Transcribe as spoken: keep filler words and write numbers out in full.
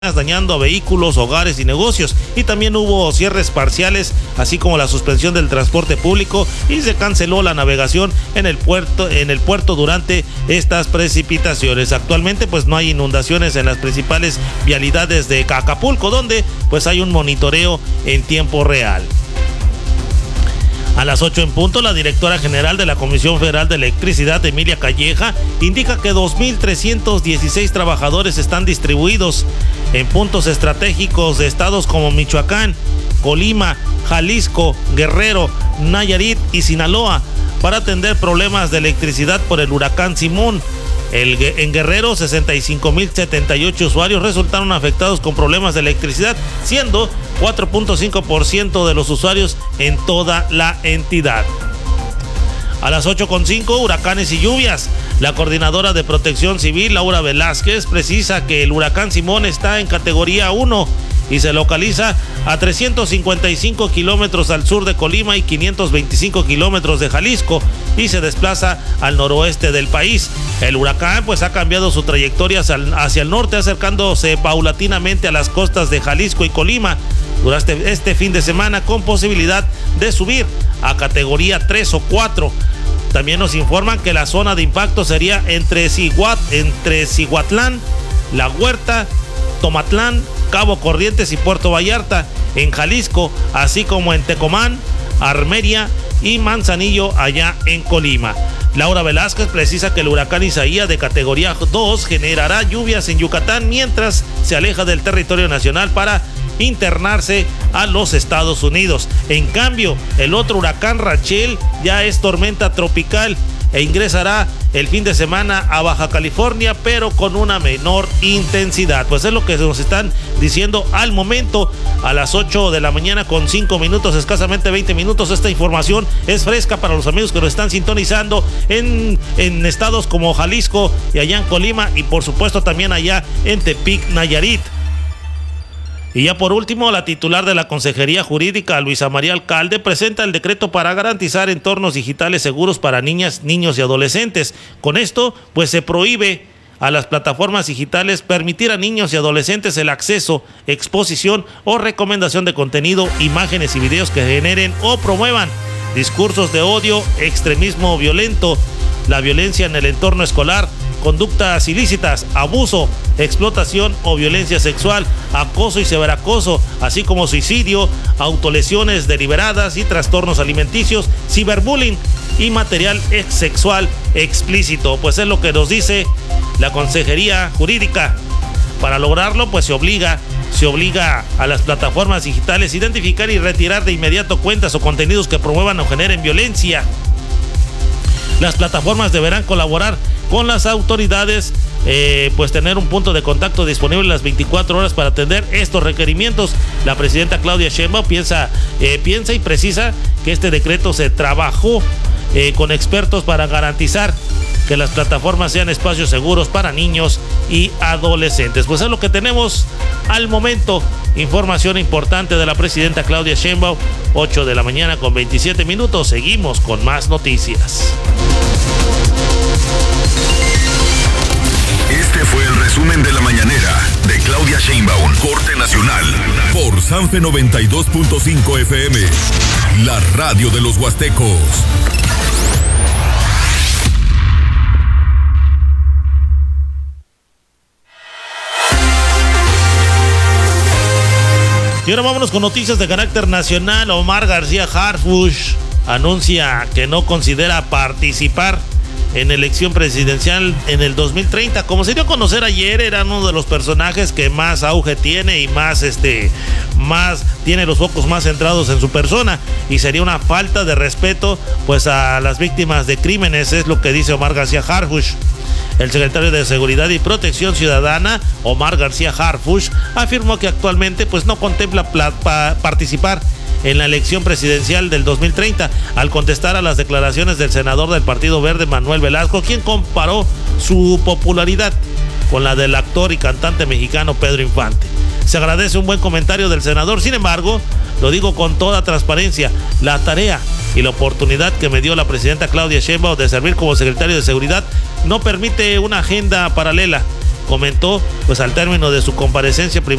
dañando a vehículos, hogares y negocios, y también hubo cierres parciales, así como la suspensión del transporte público, y se canceló la navegación en el puerto en el puerto durante estas precipitaciones. Actualmente pues no hay inundaciones en las principales vialidades de Acapulco, donde pues hay un monitoreo en tiempo real. A las ocho en punto, la directora general de la Comisión Federal de Electricidad, Emilia Calleja, indica que dos mil trescientos dieciséis trabajadores están distribuidos en puntos estratégicos de estados como Michoacán, Colima, Jalisco, Guerrero, Nayarit y Sinaloa para atender problemas de electricidad por el huracán Simón. El, en Guerrero, sesenta y cinco mil setenta y ocho usuarios resultaron afectados con problemas de electricidad, siendo cuatro punto cinco por ciento de los usuarios en toda la entidad. A las ocho con cinco, huracanes y lluvias. La coordinadora de Protección Civil, Laura Velázquez, precisa que el huracán Simón está en categoría uno y se localiza a trescientos cincuenta y cinco kilómetros al sur de Colima y quinientos veinticinco kilómetros de Jalisco, y se desplaza al noroeste del país. El huracán pues ha cambiado su trayectoria hacia el norte, acercándose paulatinamente a las costas de Jalisco y Colima durante este fin de semana, con posibilidad de subir a categoría tres o cuatro. También nos informan que la zona de impacto sería entre Cihuat, entre Cihuatlán, La Huerta, Tomatlán, Cabo Corrientes y Puerto Vallarta en Jalisco, así como en Tecomán, Armeria y Manzanillo allá en Colima. Laura Velázquez precisa que el huracán Isaías de categoría dos generará lluvias en Yucatán mientras se aleja del territorio nacional para internarse a los Estados Unidos. En cambio, el otro huracán Rachel ya es tormenta tropical e ingresará el fin de semana a Baja California, pero con una menor intensidad. Pues es lo que nos están diciendo al momento, a las ocho de la mañana con cinco minutos, escasamente veinte minutos. Esta información es fresca para los amigos que nos están sintonizando en, en estados como Jalisco y allá en Colima, y por supuesto también allá en Tepic, Nayarit. Y ya por último, la titular de la Consejería Jurídica, Luisa María Alcalde, presenta el decreto para garantizar entornos digitales seguros para niñas, niños y adolescentes. Con esto, pues se prohíbe a las plataformas digitales permitir a niños y adolescentes el acceso, exposición o recomendación de contenido, imágenes y videos que generen o promuevan discursos de odio, extremismo violento, la violencia en el entorno escolar, conductas ilícitas, abuso, explotación o violencia sexual, acoso y ciberacoso, así como suicidio, autolesiones deliberadas y trastornos alimenticios, ciberbullying y material sexual explícito. Pues es lo que nos dice la Consejería Jurídica. Para lograrlo, pues se obliga, se obliga a las plataformas digitales a identificar y retirar de inmediato cuentas o contenidos que promuevan o generen violencia. Las plataformas deberán colaborar con las autoridades, eh, pues tener un punto de contacto disponible las veinticuatro horas para atender estos requerimientos. La presidenta Claudia Sheinbaum piensa, eh, piensa y precisa que este decreto se trabajó eh, con expertos para garantizar que las plataformas sean espacios seguros para niños y adolescentes. Pues es lo que tenemos al momento. Información importante de la presidenta Claudia Sheinbaum, ocho de la mañana con veintisiete minutos. Seguimos con más noticias. Este fue el resumen de la mañanera de Claudia Sheinbaum, corte nacional, por Sanfe noventa y dos punto cinco F M, la radio de los huastecos. Y ahora vámonos con noticias de carácter nacional. Omar García Harfuch anuncia que no considera participar en elección presidencial en el dos mil treinta. Como se dio a conocer ayer, era uno de los personajes que más auge tiene y más este más tiene los focos más centrados en su persona, y sería una falta de respeto pues a las víctimas de crímenes, es lo que dice Omar García Harfuch. El secretario de Seguridad y Protección Ciudadana, Omar García Harfuch, afirmó que actualmente pues no contempla pla- pa- participar en la elección presidencial del dos mil treinta, al contestar a las declaraciones del senador del Partido Verde, Manuel Velasco, quien comparó su popularidad con la del actor y cantante mexicano Pedro Infante. Se agradece un buen comentario del senador, sin embargo, lo digo con toda transparencia, la tarea y la oportunidad que me dio la presidenta Claudia Sheinbaum de servir como secretario de Seguridad no permite una agenda paralela comentó pues al término de su comparecencia